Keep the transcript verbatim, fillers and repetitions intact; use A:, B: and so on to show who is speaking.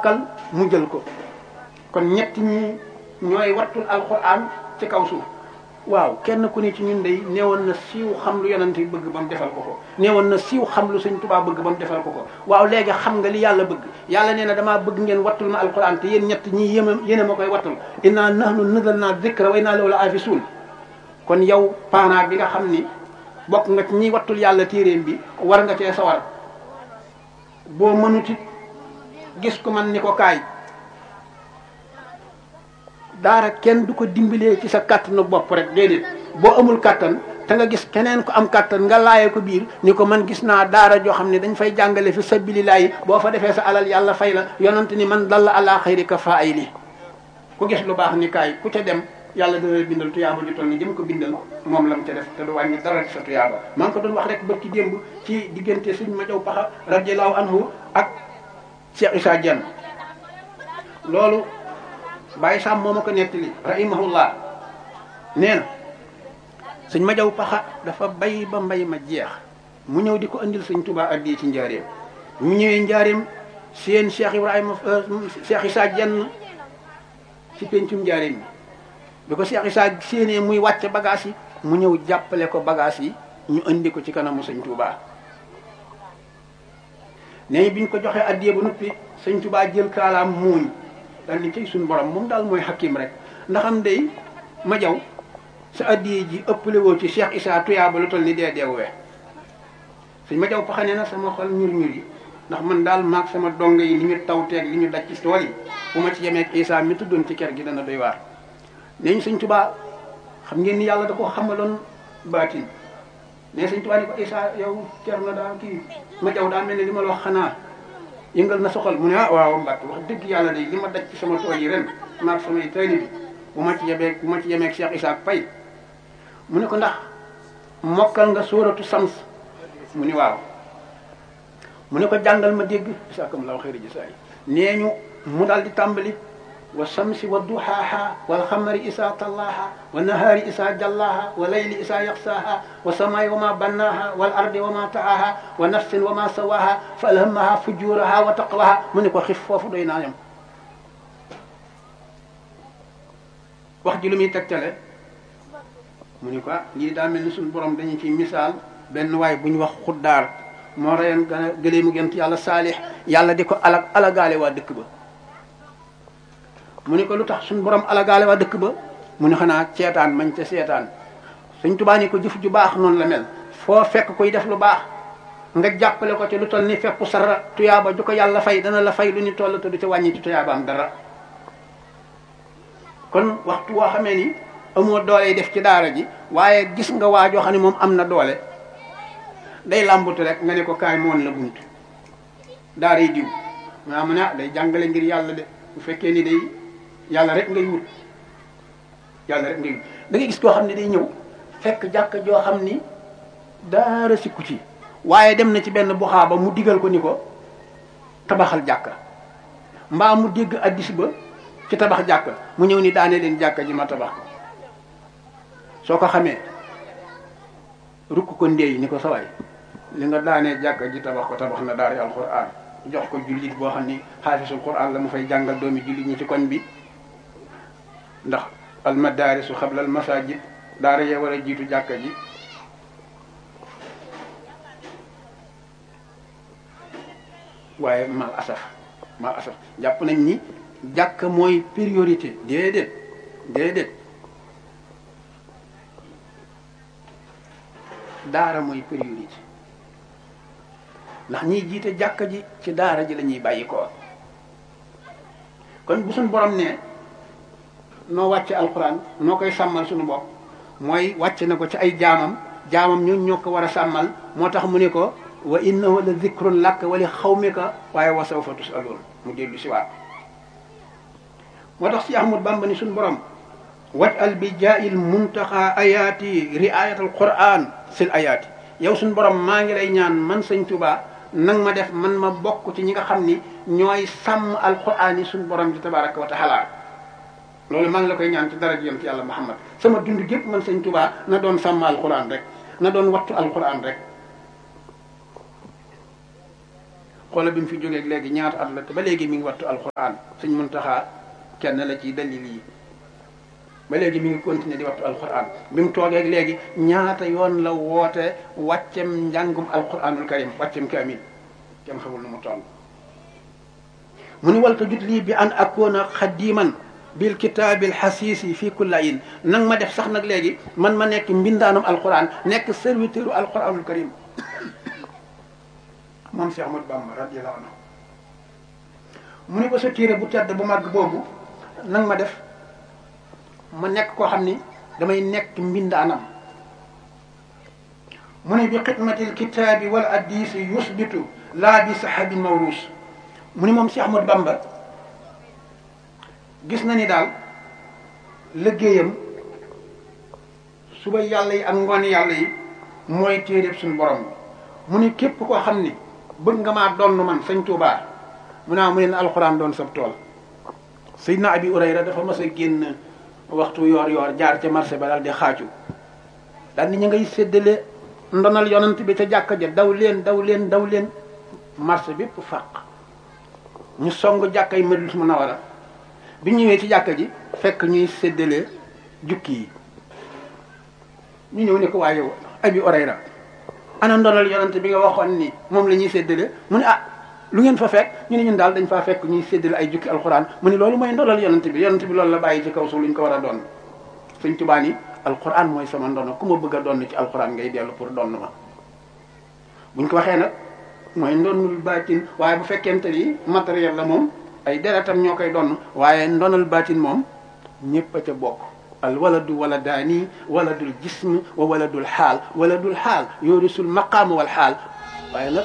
A: mokkal mu jël ko kon ñett ñi ñooy wattul alquran ci kaw suuf waaw kenn ku ne ci ñun day neewoon na siiw xam lu yonent bi bëgg ba mu defal ko ko neewoon na siiw xam lu Sëñ Tuubaa bëgg ba mu defal ko ko waaw léegi xam nga li yàlla bëgg yàlla nee na damaa bëgg ngeen wattul ma alquran te yéen ñett ñii yéen a yéen a ma koy wattul inna nahnu nazzalna dhikra wa inna lahu lahafizun kon yow parent bi nga xam ni bokk nga ci ñiy wattul yàlla téeréem bi war nga cee sawar boo mënuti gis ko man ni ko kaay daara kenn du ko dimbalee ci sa kàttanu bopp rek déedéet boo amul kàttan te nga gis keneen ko am kàttan nga laayee ko biir ni ko man gis naa daara joo xam ne dañ fay jàngale fi sabilillahi boo fa defee sa alal yàlla fay la yonante ni man dalla ala xayri ka fa ay li ku gis lu baax ni kaay ku ca dem yàlla dana bindal tuyaaba ju toll ni jëm ko bindal moom la mu ca def te du wàññi dara ci sa tuyaaba maa ngi ko doon wax rek ba ci démb ci diggante sëñ ma jaw paxa radiallahu anhu ak Cheikh Issa Diène loolu Baye Sam moo ma ko nettali rahimahullah nee na sëñ ma jaw paxa dafa bay ba mbay ma jeex mu ñëw di ko andil sëñ Tuubaa addi ci njaareem mu ñëwee njaareem seen Cheikh Ibrahima Cheikh Issa Diène ci pencum njaareem bi bi ko Cheikh Issa séenee muy wàcce bagage yi mu ñëw jàppale ko bagage yi ñu indi ko ci kanamu sëñ Tuubaa nee biñ ko joxee addiye ba noppi sëñ Tuubaa jël kaalaam muuñ daal ni cay suñu borom moom daal mooy hakim rek ndax am day ma jaw sa addiye ji ëppale woo ci Cheikh Issa tuyaaba lu toll ni dee deewee sëñ ma jaw paxane na sama xol ñur ñur yi ndax man daal maag sama donga yi li ñu taw teeg li ñu daj ci tool yi bu ma ci yemeeg Issa mi tuddoon ci kër gi dana doy waar nee ñu sëñ Tuubaa xam ngeen ni yàlla da ko xamaloon baatin mais sëñ Tuubaa ni ko Issa yow cer na daa kii ma jaw daa mel ne li ma la wax xanaa yëngal na soxal mu ne ah waaw Mbàkke wax dëgg yàlla day li ma daj ci sama tool yi ren maag samay tayli bi bu ma ci yemeeg bu ma ci yemeeg Cheikh Issa Pay mu ne ko ndax mokkal nga sóoratu Sams mu ni waaw mu ne ko jàngal ma dégg sakam la xëyri ji saa yi nee ñu mu daal di tàmbali wa samsi wa duhaaha wal xamari isaa tallaaha wa nahaari isaa jallaaha wa layli isaa yaxsaaha wa samaay wa ma bannaaha wal ardi wa ma taaha wa nafsin wa ma sawaaha fa alhamaha fujuraha wa taqwaha mu ne ko xif foofu doy naa yam wax ji lu muy tegtale mu ne ko ah lii daa mel ni suñu borom dañu ci misaal benn waay bu ñu wax xuddaar moo reyoon gën a gëleemu gent yàlla saalix yàlla di ko alag alagaale waa dëkk ba mu ne ko lu tax suñu borom alagaale waa dëkk ba mu ne xanaa seetaan mañ ca seetaan Sëñ Tuubaa ni ko jëf ju baax noonu la mel foo fekk kuy def lu baax nga jàppale ko ci lu toll ni fekku sara tuyaaba ju ko yàlla fay dana la fay lu ni toll te du ca wàññi ci tuyaabaam dara kon waxtu woo xamee ni amoo doole def ci daara ji waaye gis nga waa joo xam ne moom am na doole day làmbutu rek nga ne ko kaay moon la bunt daara yi diw maa mu ne ah day jàngale ngir yàlla de bu fekkee ni day yàlla rek ngay wut yàlla rek ngay wut da ngay gis koo xam ne day ñëw fekk jàkka joo xam ni daara sikku ci waaye dem na ci benn buxaaba mu digal ko ni ko tabaxal jàkka mbaa mu dégg addis ba ci tabax jàkka mu ñëw ni daane leen jàkka ji ma tabax ko soo ko xamee rukk ko ndeey ni ko sawaay li nga daanee jàkka ji tabax ko tabax na daara alquran jox ko jullit boo xam ni xaafisul quran la mu fay jàngal doomi jullit ñi ci koñ bi ndax almadaarisu xabla al masajid daara yee war a jiitu jàkka ji waaye mal asaf mal asaf jàpp nañ ni jàkka mooy priorité déedéet déedéet daara mooy priorité ndax ñiy jiite jàkka ji ci daara ji la ñuy bàyyi ko kon bu suñ borom ne noo wàcce alquran noo koy sàmmal suñu bopp mooy wàcce na ko ci ay jaamam jaamam ñun ñoo ko war a sàmmal moo tax mu ne ko wa innahu la zikrun laka wa li xawmika waaye wa sawfa tusalun mu dellu si waat moo tax si Ahmad Bamba ni suñu borom waj'al bi jaa'il muntaxa ayaati riayat alquran sil ayaati yow suñu borom maa ngi lay ñaan man sëñ Tuubaa nang ma def man ma bokk ci ñi nga xam ni ñooy sàmm alquran yi suñu borom ji tabaraka wa taala loolu maa ngi la koy ñaan ci dara ji yonent yàlla Muhammad sama dund gépp man sëñ Tuubaa na doon sàmm alquran rek na doon wattu alquran rek xoola bi mu fi jógeeg léegi ñaata at la te ba léegi mi ngi wattu alquran sëñ Muntaxa kenn la ci dalil yi ba léegi mi ngi continuer di wattu alquran bi mu toogeeg léegi ñaata yoon la woote wàccem njàngum alquranul karim wàccem kaamil kenn xamul nu mu toll mu ni walta jut lii bi an akoona xadiman bil kitaabil xasiisi fii kullayin nang ma def sax nag léegi man ma nekk mbindaanum alquran nekk serviteur u alquranul karim moom Cheikh Ahmadou Bamba radiyallahu anhu mu ni ko sa téere bu tedd bu màgg boobu nang ma def ma nekk koo xam ni damay nekk mbindaanam mu ni bi xidmatil kitaabi wal hadiisi yusbitu laa bi sahabin mawruus mu ni moom Cheikh Ahmadou Bamba gis na ni daal liggéeyam suba yàlla yi ak ngoon yàlla yi mooy téeréb suñu borom mu ni képp koo xam ni bëgg nga maa doon man sëñ Tuubaa mu naa mu ne alxuraan doon sab tool Seydina Abi Hurayra dafa mas a génn waxtu yoor yoor jaar ca marché ba daal di xaaju daal ni ñu ngay séddale ndonal yonent bi ca jàkka ja daw leen daw leen daw leen marché bépp fàq ñu song jàkka yi Madinatu Munawwara bi ñëwee ci jàkka ji fekk ñuy séddale jukki yi ñu ñëw ne ko waaye Abi Hurayra ana ndonal yonent bi nga waxoon ni moom la ñuy séddale mu ne ah lu ngeen fa fekk ñu ne ñun daal dañ faa fekk ñuy séddale ay jukki alxuraan mu ne loolu mooy ndonal yonent bi yonent bi loolu la bàyyi ci kaw suuf lu ñu ko war a doon Sëñ Tuubaa ni alxuraan mooy sama ndono ku ma bëgg a doon ci alxuraan ngay dellu pour doon ma buñ ko waxee nag mooy ndonul baatin waaye bu fekkente ni matériel la moom ay deretam ñoo koy doon waaye ndonal baatin moom ñëpp a ca bokk al waladu waladaani waladul jism wa waladul xaal waladul xaal yoorisul maqaam wal xaal waaye nag